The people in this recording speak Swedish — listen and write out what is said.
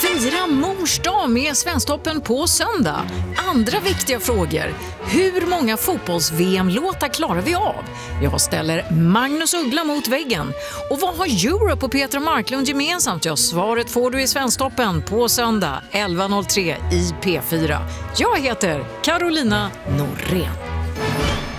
Fira mors dag med Svensktoppen på söndag. Andra viktiga frågor. Hur många fotbolls-VM-låtar klarar vi av? Jag ställer Magnus Uggla mot väggen. Och vad har Europe och Petra Marklund gemensamt? Ja, svaret får du i Svensktoppen på söndag 11.03 i P4. Jag heter Carolina Norén.